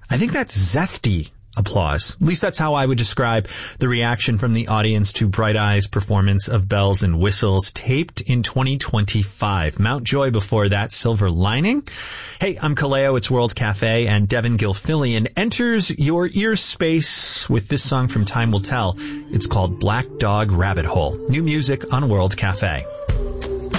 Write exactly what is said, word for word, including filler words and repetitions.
I think that's zesty applause. At least that's how I would describe the reaction from the audience to Bright Eyes' performance of Bells and Whistles, taped in twenty twenty-five. Mount Joy before that, Silver Lining. Hey, I'm Kaleo, it's World Cafe, and Devin Gilfillian enters your ear space with this song from Time Will Tell. It's called Black Dog Rabbit Hole. New music on World Cafe.